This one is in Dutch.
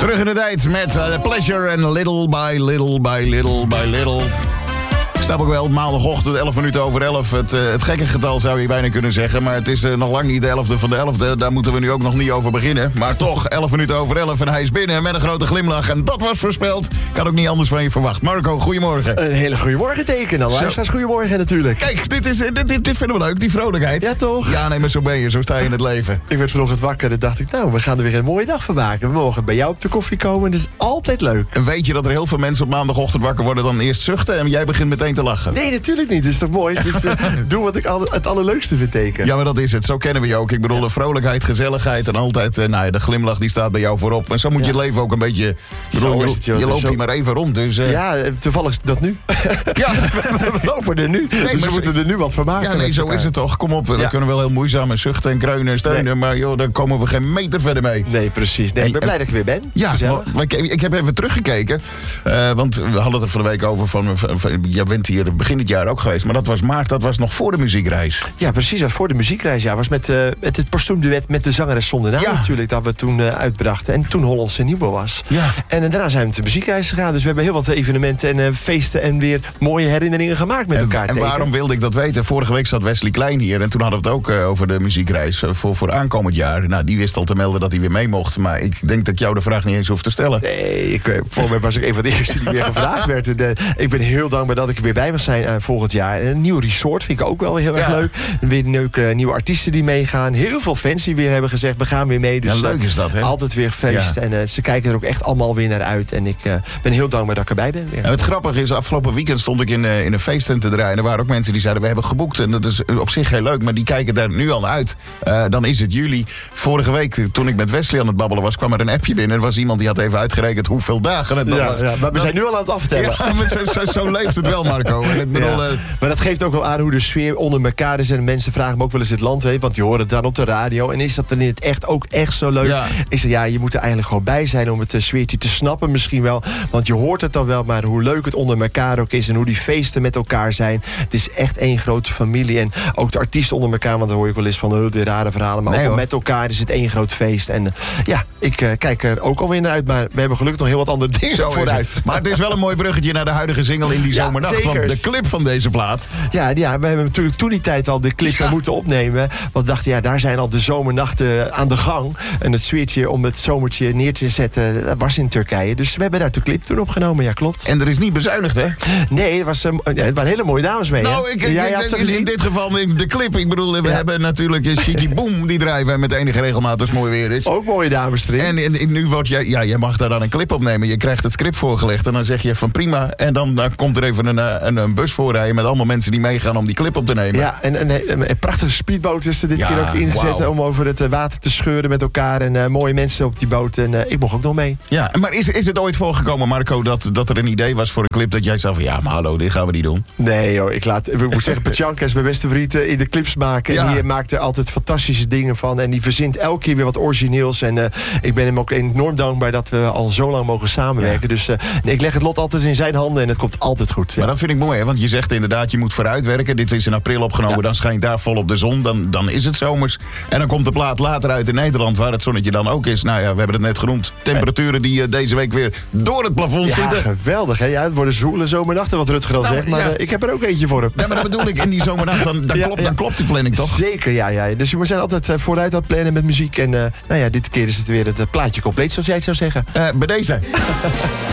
Terug in de tijd met Pleasure en Little by Little by Little by Little. Snap ik wel, maandagochtend 11 minuten over 11. Het gekke getal zou je bijna kunnen zeggen. Maar het is nog lang niet de 11e van de 11e. Daar moeten we nu ook nog niet over beginnen. Maar toch, 11 minuten over 11 en hij is binnen met een grote glimlach. En dat was voorspeld. Kan ook niet anders van je verwacht. Marco, goedemorgen. Een hele goedemorgen teken. Nou, luisteraars, goedemorgen natuurlijk. Kijk, dit vinden we leuk, die vrolijkheid. Ja, toch? Ja, nee, maar zo ben je. Zo sta je in het leven. Ik werd vanochtend wakker en dacht ik, nou, we gaan er weer een mooie dag van maken. We mogen bij jou op de koffie komen. Dat is altijd leuk. En weet je dat er heel veel mensen op maandagochtend wakker worden, dan eerst zuchten en jij begint meteen te lachen? Nee, natuurlijk niet. Dat is toch mooi? Dus, doe wat ik het allerleukste vind, teken. Ja, maar dat is het. Zo kennen we je ook. Ik bedoel, vrolijkheid, gezelligheid en altijd, de glimlach die staat bij jou voorop. En zo moet je het leven ook een beetje... Je loopt hier maar even rond, dus... Ja, toevallig is dat nu. Ja, we lopen er nu. Dus we moeten er nu wat van maken. Ja, nee, zo is het toch. Kom op, we kunnen wel heel moeizaam en zuchten en kreunen en steunen, maar joh, daar komen we geen meter verder mee. Nee, precies. Nee, ik ben blij dat ik weer ben. Ja, ik heb even teruggekeken, want we hadden het er van de week over van jij bent hier begin dit jaar ook geweest, maar dat was maart, dat was nog voor de muziekreis. Ja, precies, dat was voor de muziekreis. Ja, was met het postuumduet met de zangeres zonder naam natuurlijk, dat we toen uitbrachten. En toen Hollandse Nieuwe was. Ja. En daarna zijn we met de muziekreis gegaan. Dus we hebben heel wat evenementen en feesten en weer mooie herinneringen gemaakt met elkaar. En waarom wilde ik dat weten? Vorige week zat Wesley Klein hier en toen hadden we het ook over de muziekreis voor aankomend jaar. Nou, die wist al te melden dat hij weer mee mocht, maar ik denk dat ik jou de vraag niet eens hoef te stellen. Nee, voor mij was ik een van de eerste die weer gevraagd werd. Ik ben heel dankbaar dat ik er weer bij mag zijn volgend jaar. En een nieuw resort vind ik ook wel heel erg leuk. En weer leuke nieuwe artiesten die meegaan. Heel veel fans die weer hebben gezegd, we gaan weer mee. Dus leuk is dat, hè? Altijd weer feest. Ja. En ze kijken er ook echt allemaal weer naar uit. En ik ben heel dankbaar dat ik erbij ben. Het grappige is, afgelopen weekend stond ik in een feesttent te draaien. Er waren ook mensen die zeiden, we hebben geboekt. En dat is op zich heel leuk, maar die kijken daar nu al uit. Dan is het juli. Vorige week, toen ik met Wesley aan het babbelen was, kwam er een appje binnen. Er was iemand die had even uitgerekend hoeveel dagen het was. Ja, maar we zijn nu al aan het aftellen. Ja, zo leeft het wel, Marco. En ik bedoel, maar dat geeft ook wel aan hoe de sfeer onder elkaar is. En mensen vragen me ook wel eens het land heen, want die horen het dan op de radio. En is dat dan in het echt ook echt zo leuk? Ja. Ik zeg, je moet er eigenlijk gewoon bij zijn om het sfeertje te snappen misschien wel. Want je hoort het dan wel, maar hoe leuk het onder elkaar ook is en hoe die feesten met elkaar zijn. Het is echt één grote familie. En ook de artiesten onder elkaar, want dan hoor je wel eens van de rare verhalen. Maar ook met elkaar is het één groot feest. En ik kijk er ook alweer naar uit. Maar we hebben gelukkig nog heel wat andere dingen vooruit. Maar het is wel een mooi bruggetje naar de huidige single in die zomernacht. Zeker. Want de clip van deze plaat. Ja, we hebben natuurlijk toen die tijd al de clip moeten opnemen. Want we dachten, daar zijn al de zomernachten aan de gang. En het sfeertje om het zomertje neer te zetten, dat was in Turkije. Dus we hebben daar de clip toen opgenomen, ja klopt. En er is niet bezuinigd, hè? Nee, het waren hele mooie dames mee. Nou, in dit geval de clip. Ik bedoel, we hebben natuurlijk Shiki Boom, die drijven met enige regelmaat als mooi weer is. Ook mooie dames erin. En nu wordt jij mag daar dan een clip opnemen. Je krijgt het script voorgelegd en dan zeg je van prima. En dan komt er even een bus voorrijden met allemaal mensen die meegaan om die clip op te nemen. Ja, en een prachtige speedboot is er dit keer ook ingezet om over het water te scheuren met elkaar. En mooie mensen op die boot. En ik mocht ook nog mee. Ja, maar is het ooit voorgekomen, Marco, dat er een idee was voor een clip dat jij zei van maar hallo, dit gaan we niet doen? Nee hoor, ik moet zeggen, Petjanka is mijn beste vriend in de clips maken. En die maakt er altijd fantastische dingen van. En die verzint elke keer weer wat origineels. En ik ben hem ook enorm dankbaar dat we al zo lang mogen samenwerken. Ja. Dus ik leg het lot altijd in zijn handen en het komt altijd goed. Ja. Maar dat vind ik mooi, hè? Want je zegt inderdaad, je moet vooruitwerken. Dit is in april opgenomen, dan schijnt daar volop de zon. Dan is het zomers. En dan komt de plaat later uit in Nederland, waar het zonnetje dan ook is. Nou ja, we hebben het net genoemd. Temperaturen die deze week weer door het plafond zitten. Ja, geweldig, hè? Ja, het worden zwoele zomernachten, wat Rutger al zegt. Maar ik heb er ook eentje voor hem. Ja, maar dat bedoel ik, in die zomernacht, dan klopt die planning toch? Zeker, ja. Dus we zijn altijd vooruit aan het plannen met muziek. En dit keer is het weer het plaatje compleet, zoals jij het zou zeggen. Bij deze.